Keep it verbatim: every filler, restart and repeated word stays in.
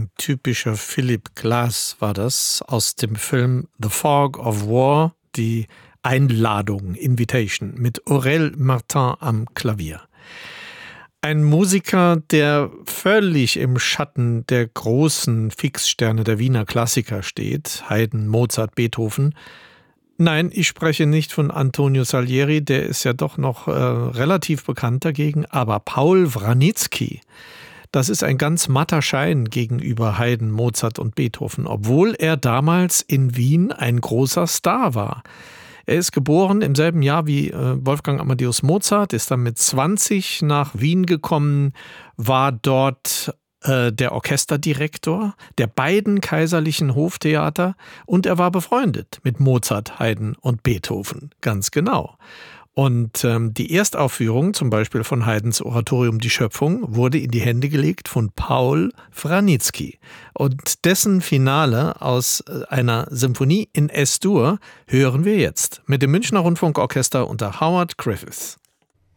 Ein typischer Philip Glass war das aus dem Film The Fog of War, die Einladung, Invitation, mit Aurel Martin am Klavier. Ein Musiker, der völlig im Schatten der großen Fixsterne der Wiener Klassiker steht, Haydn, Mozart, Beethoven. Nein, ich spreche nicht von Antonio Salieri, der ist ja doch noch äh, relativ bekannt dagegen, aber Paul Wranitzky, das ist ein ganz matter Schein gegenüber Haydn, Mozart und Beethoven, obwohl er damals in Wien ein großer Star war. Er ist geboren im selben Jahr wie Wolfgang Amadeus Mozart, ist dann mit zwanzig nach Wien gekommen, war dort äh, der Orchesterdirektor der beiden kaiserlichen Hoftheater und er war befreundet mit Mozart, Haydn und Beethoven, ganz genau. Und ähm, die Erstaufführung, zum Beispiel von Haydns Oratorium Die Schöpfung, wurde in die Hände gelegt von Paul Wranitzky. Und dessen Finale aus einer Symphonie in Es-Dur hören wir jetzt mit dem Münchner Rundfunkorchester unter Howard Griffiths.